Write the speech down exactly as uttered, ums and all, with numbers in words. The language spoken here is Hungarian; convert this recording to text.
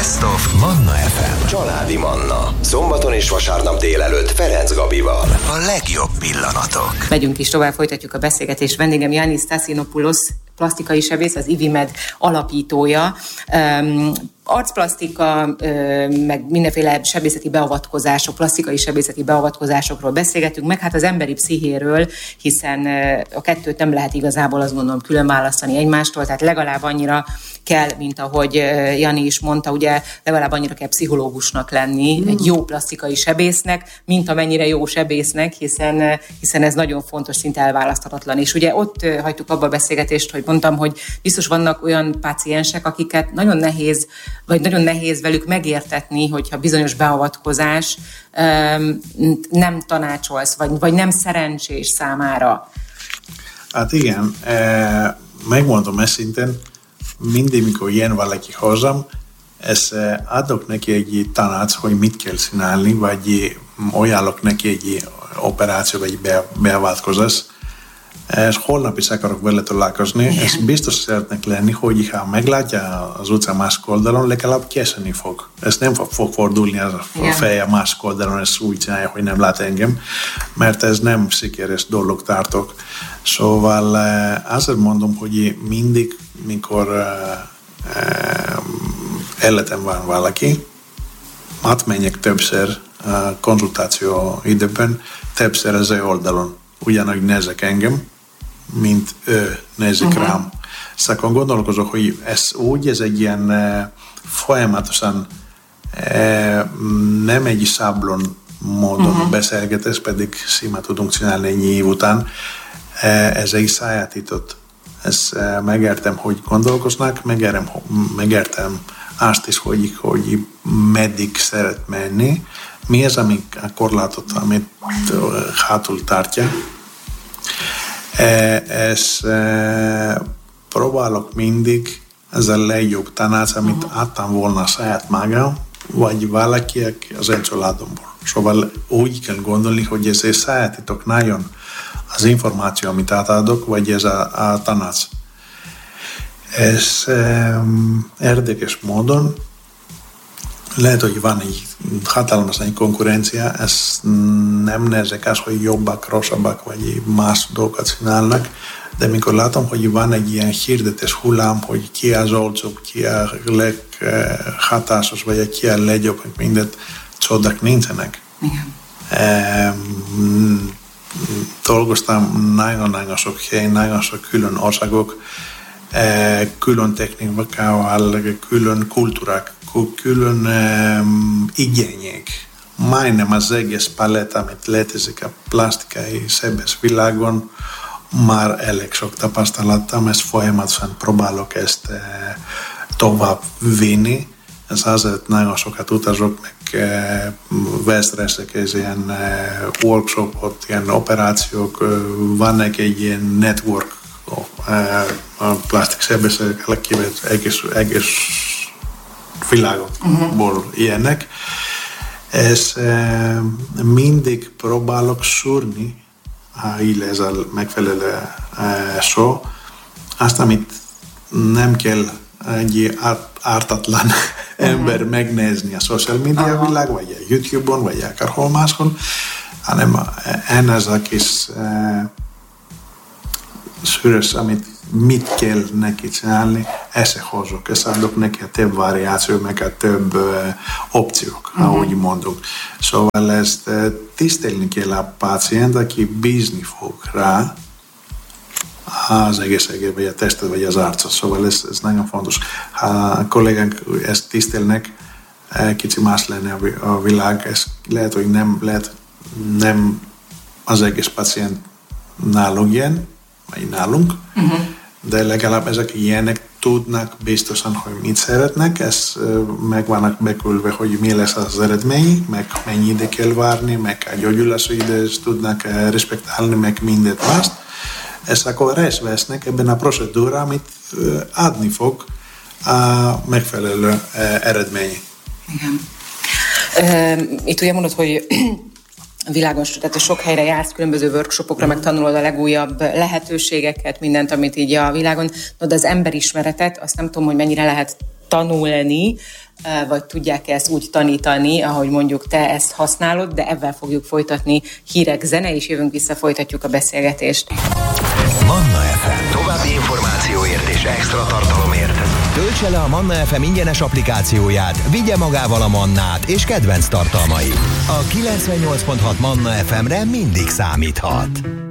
Best of Manna ef em. Családi Manna. Szombaton és vasárnap délelőtt Ferenc Gabival. A legjobb pillanatok. Megyünk is tovább, folytatjuk a beszélgetést. Vendégem Yannis Stassinopoulos, plastikai sebész, az IVIMED alapítója. Um, arcplasztika, um, meg mindenféle sebészeti beavatkozások, plastikai sebészeti beavatkozásokról beszélgetünk, meg hát az emberi pszichéről, hiszen uh, a kettőt nem lehet igazából, azt gondolom, külön választani egymástól, tehát legalább annyira kell, mint ahogy uh, Jani is mondta, ugye legalább annyira kell pszichológusnak lenni, mm. egy jó plastikai sebésznek, mint amennyire jó sebésznek, hiszen, uh, hiszen ez nagyon fontos, szinte elválaszthatatlan. És ugye ott uh, hagytuk abba a beszélgetést, hogy mondtam, hogy biztos vannak olyan páciensek, akiket nagyon nehéz, vagy nagyon nehéz velük megértetni, hogyha bizonyos beavatkozás um, nem tanácsolsz, vagy, vagy nem szerencsés számára. Hát igen, e, megmondom őszintén, mindig, mikor jön valaki hozzám, ezt adok neki egy tanács, hogy mit kell csinálni, vagy ajánlok neki egy operáció, vagy be, beavatkozás. És holnap is akarok vele találkozni, és biztos szeretnek lenni, hogy ha meglátja az utcán másik oldalon, legalább keszni fog. Ez nem fog fordulni az a feje másik oldalon, és úgy csinálja, hogy nem lát engem, mert ez nem sikeres dolog tartok. Szóval azért mondom, hogy mindig, mikor életem van valaki, átmenjek többször konzultáció időben, többször az ő oldalon. Ugyanúgy nézek engem, mint ő nézik uh-huh. rám. Szóval gondolkozok, hogy ez úgy, ez egy ilyen e, folyamatosan e, nem egy száblon módon uh-huh. beszélgetés, pedig szima tudunk csinálni ennyi év után. E, ez egy sajátított. Ezt e, megértem, hogy gondolkoznak, megértem, megértem azt is, hogy, hogy meddig szeret menni, mi az, amik a korlátot, amit hátul tartja. Ezt e, próbálok mindig, ez a legjobb tanács, amit adtam volna saját magam, vagy valaki az én családomból. Szóval úgy kell gondolni, hogy ez egy sajátítok nagyon az információ, amit átadok, vagy ez a, a tanács. Ez e, érdekes módon lehet, hogy van egy hatalmas egy konkurencia, ezt nem nézek az, hogy jobbak, rosszabbak, vagy más dolgokat csinálnak, de mikor látom, hogy van egy ilyen hirdetés hullám, hogy ki az olcsóbb, ki a leghatásos, vagy ki a legjobb, mindent, csodák nincsenek. Igen. E, dolgoztam nagyon-nagyon sok helyen, nagyon sok külön országok, e, külön technikával, külön kultúrák, külön um, igények. Majdnem az egész paletta, amit létezik a plastikai sebész világon, már elég sok tapasztalattam, ezt folyamatosan próbálok ezt uh, tovább vinni. Ez azért nagyon sokat utazok, meg uh, vesz részek ez ilyen uh, workshopot, ilyen operációk, uh, van egy ilyen network uh, a plastik sebészekkel, kivet egész, egész világokból uh-huh. ilyenek. Ez e, mindig próbálok szúrni, ha így ez a megfelelő e, szó, azt, amit nem kell egy ártatlan uh-huh. ember megnézni a social media uh-huh. világ, vagy a YouTube-on, vagy akárhol máshol, hanem en ez a kis e, szűrös, amit mit kell neki csinálni, ezt hozok, ezt adok neki a több variáció, meg a több uh, opciók, uh-huh. ahogy mondunk. Szóval ezt uh, tisztelni kell a pácient, aki bízni fog rá az egészségében, vagy a testet, vagy az arcot. Szóval ez, ez nagyon fontos. Ha a kollégánk ezt tisztelnek, kicsi más lenne a világ, ez lehet, hogy nem, lehet, nem az egész pácient nálunk jön, vagy nálunk, uh-huh. de legalább ezek ilyenek tudnak biztosan, hogy mit szeretnek, ez meg vannak beküldve, hogy mi lesz az eredmény, meg mennyi ide kell várni, meg a gyógyulási időt tudnak respektálni, meg mindent mást. Ezt akkor részt vesznek ebben a procedúrán, amit adni fog a megfelelő eredmény. Igen. Itt ugye mondod, hogy világon, tehát sok helyre jársz, különböző workshopokra, mm. meg tanulod a legújabb lehetőségeket, mindent, amit így a világon, de az emberismeretet, azt nem tudom, hogy mennyire lehet tanulni, vagy tudják ezt úgy tanítani, ahogy mondjuk te ezt használod, de ebben fogjuk folytatni hírek, zene, és jövünk vissza, folytatjuk a beszélgetést. Manna ef em. További információért és extra tartalomért Töltse le a Manna ef em ingyenes applikációját, vigye magával a Mannát és kedvenc tartalmait. A kilencvennyolc pont hat Manna ef emre mindig számíthat.